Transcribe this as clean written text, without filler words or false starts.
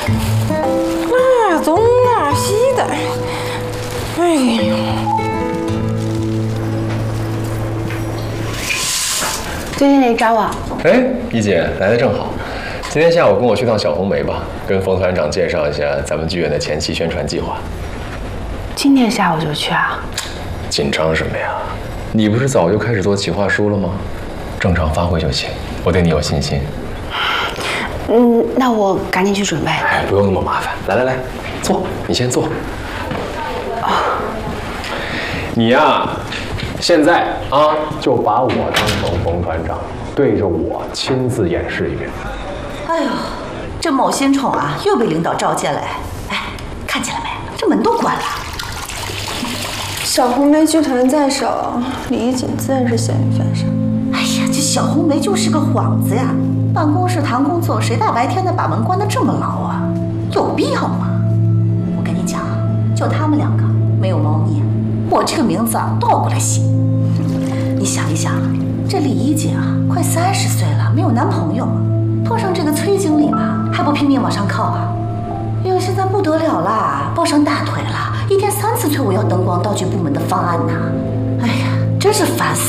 那东那西的，哎呀！ 最近你找我？ 哎，一姐来的正好。今天下午跟我去趟小红梅吧，跟冯团长介绍一下咱们剧院的前期宣传计划。 今天下午就去啊？ 紧张什么呀？你不是早就开始做企划书了吗？正常发挥就行，我对你有信心。 那我赶紧去准备。 哎，不用那么麻烦。来，坐，你先坐。你呀，现在啊，就把我当成冯团长，对着我亲自演示一遍。 哎呦，这某新宠啊，又被领导召见了。哎，看见了没？这门都关了。 小红梅剧团在手，李一锦自然是咸鱼翻身。 哎呀，这小红梅就是个幌子呀！办公室谈工作，谁大白天的把门关得这么牢啊？有必要吗？我跟你讲，就他们两个没有猫腻，我这个名字啊倒过来写。你想一想，这李一锦啊，快30岁了，没有男朋友，碰上这个崔经理嘛，还不拼命往上靠啊？哟，现在不得了啦，抱上大腿了，一天3次催我要灯光道具部门的方案呢。哎呀，真是烦死